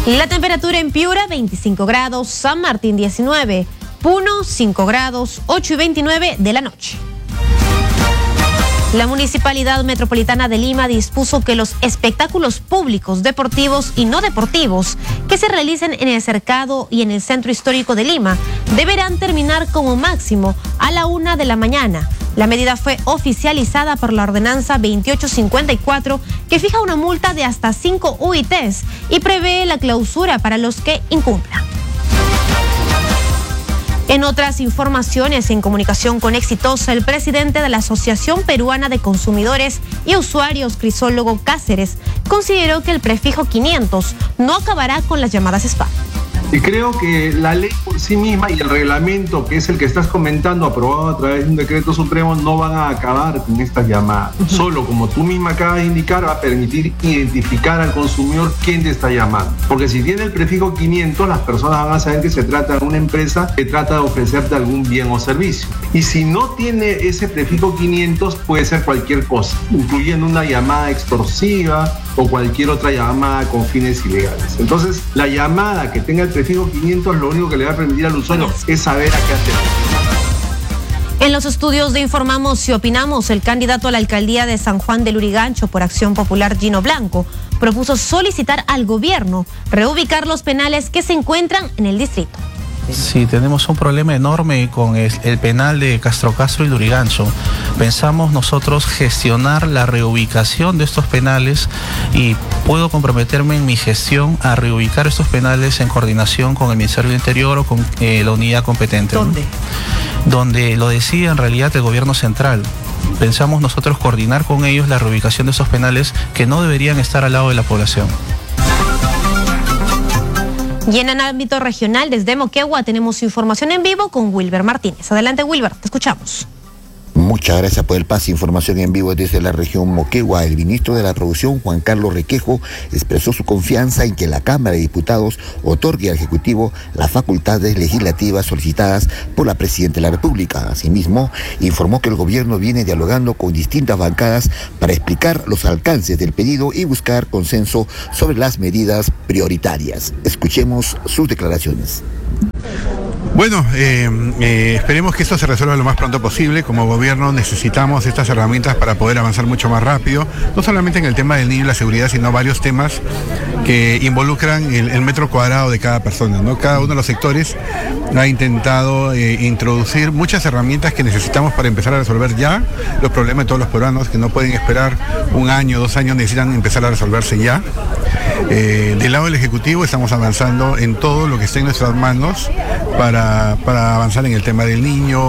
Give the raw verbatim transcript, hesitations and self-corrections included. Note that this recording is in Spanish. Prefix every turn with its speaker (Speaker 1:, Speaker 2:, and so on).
Speaker 1: La temperatura en Piura, veinticinco grados, San Martín diecinueve, Puno cinco grados, ocho y veintinueve de la noche. La Municipalidad Metropolitana de Lima dispuso que los espectáculos públicos, deportivos y no deportivos que se realicen en el cercado y en el centro histórico de Lima deberán terminar como máximo a la una de la mañana. La medida fue oficializada por la ordenanza veintiocho cincuenta y cuatro, que fija una multa de hasta cinco U I Ts y prevé la clausura para los que incumplan. En otras informaciones, en comunicación con Exitosa, el presidente de la Asociación Peruana de Consumidores y Usuarios, Crisólogo Cáceres, consideró que el prefijo quinientos no acabará con las llamadas spam.
Speaker 2: Y creo que la ley por sí misma y el reglamento, que es el que estás comentando, aprobado a través de un decreto supremo, no van a acabar con estas llamadas. Uh-huh. Solo, como tú misma acabas de indicar, va a permitir identificar al consumidor quién te está llamando. Porque si tiene el prefijo quinientos, las personas van a saber que se trata de una empresa que trata de ofrecerte algún bien o servicio. Y si no tiene ese prefijo quinientos, puede ser cualquier cosa, incluyendo una llamada extorsiva o cualquier otra llamada con fines ilegales. Entonces, la llamada que tenga el prefijo quinientos, lo único que le va a permitir al usuario es saber a qué hacer.
Speaker 1: En los estudios de Informamos y Opinamos, el candidato a la alcaldía de San Juan del Lurigancho por Acción Popular, Gino Blanco, propuso solicitar al gobierno reubicar los penales que se encuentran en el distrito.
Speaker 3: Sí, tenemos un problema enorme con el, el penal de Castro Castro y Lurigancho. Pensamos nosotros gestionar la reubicación de estos penales y puedo comprometerme en mi gestión a reubicar estos penales en coordinación con el Ministerio del Interior o con eh, la unidad competente.
Speaker 1: ¿Dónde?
Speaker 3: ¿no? Donde lo decide en realidad el gobierno central. Pensamos nosotros coordinar con ellos la reubicación de esos penales que no deberían estar al lado de la población.
Speaker 1: Y en el ámbito regional, desde Moquegua, tenemos información en vivo con Wilber Martínez. Adelante, Wilber, te escuchamos.
Speaker 4: Muchas gracias por el pase. Información en vivo desde la región Moquegua. El ministro de la Producción, Juan Carlos Requejo, expresó su confianza en que la Cámara de Diputados otorgue al Ejecutivo las facultades legislativas solicitadas por la Presidenta de la República. Asimismo, informó que el gobierno viene dialogando con distintas bancadas para explicar los alcances del pedido y buscar consenso sobre las medidas prioritarias. Escuchemos sus declaraciones.
Speaker 5: Bueno, eh, eh, esperemos que esto se resuelva lo más pronto posible. Como gobierno necesitamos estas herramientas para poder avanzar mucho más rápido, no solamente en el tema del niño y la seguridad, sino varios temas que involucran el, el metro cuadrado de cada persona, ¿no? Cada uno de los sectores ha intentado eh, introducir muchas herramientas que necesitamos para empezar a resolver ya los problemas de todos los peruanos que no pueden esperar un año, dos años, necesitan empezar a resolverse ya. Eh, del lado del Ejecutivo estamos avanzando en todo lo que esté en nuestras manos para, para avanzar en el tema del niño.